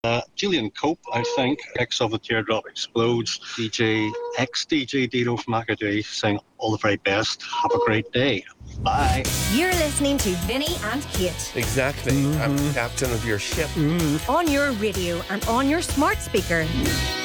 Gillian Cope, I think, X of the Teardrop Explodes, DJ Dino from Akadei saying all the very best. Have a great day. Bye. You're listening to Vinny and Kate. Exactly. I'm the captain of your ship. On your radio and on your smart speaker.